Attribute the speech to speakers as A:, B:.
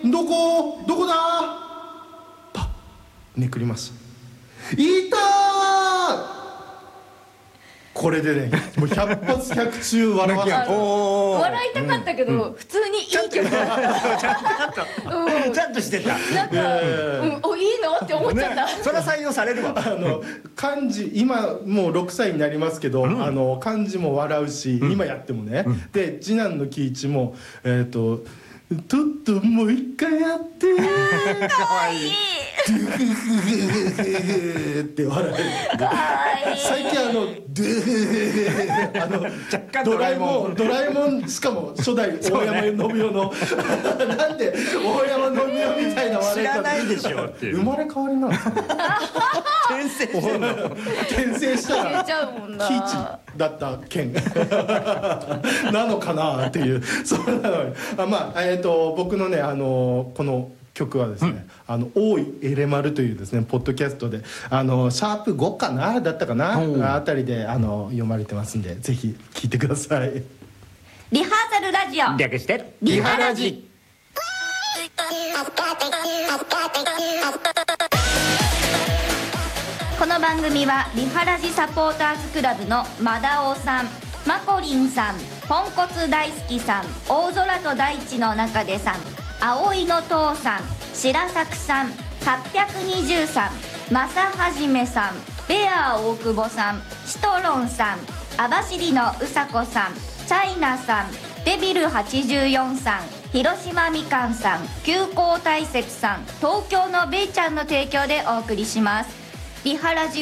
A: どこだ。パッ、めくります。いたー。これでね、もう100発100中笑わせて、
B: 笑いたかったけど、普通にいい曲だった。
C: ちゃんとしてた。
B: なんか、お、いいのって思っちゃった。
C: それは採用されるわ。
A: 漢字、今もう6歳になりますけど、漢字も笑うし、今やってもね、で次男の喜一もとっともう一回やってー、
B: かわいい
A: って笑える。最近ドラえもん、しかも初代大山信代のなんで大山信代みたいな笑い方、
C: 知らないでしょっていう。
A: 生まれ変わりなんですかね。
C: 転生してんの。
A: 転生したら
B: ちゃうもんな。
A: 喜一だった件なのかなっていう。そうなのに、まあ僕のねこの曲はですね、大井エレマルというですねポッドキャストでシャープ5かなだったかなあたりで読まれてますんで、ぜひ聞いてください。
B: リハーサルラジオ
C: 略して
B: リハラジ。この番組はリハラジサポーターズクラブのマダオさん、マコリンさん、ポンコツ大好きさん、大空と大地の中でさん、葵の父さん、白作さん、823、正はじめさん、ベア大久保さん、シトロンさん、網走のうさこさん、チャイナさん、デビル84さん、広島みかんさん、急行大雪さん、東京のべいちゃんの提供でお送りします。リハラジ